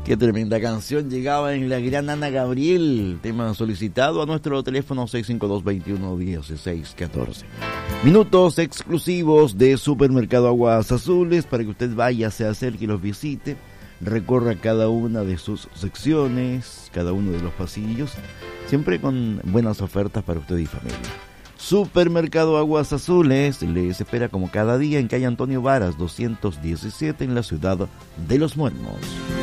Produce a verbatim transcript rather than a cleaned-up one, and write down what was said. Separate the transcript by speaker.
Speaker 1: Qué tremenda canción llegaba en la gran Ana Gabriel, tema solicitado a nuestro teléfono seis cinco dos, veintiuno dieciséis catorce. Minutos exclusivos de Supermercado Aguas Azules para que usted vaya, se acerque y los visite, recorra cada una de sus secciones, cada uno de los pasillos, siempre con buenas ofertas para usted y familia. Supermercado Aguas Azules les espera como cada día en calle Antonio Varas doscientos diecisiete en la ciudad de Los Molnos.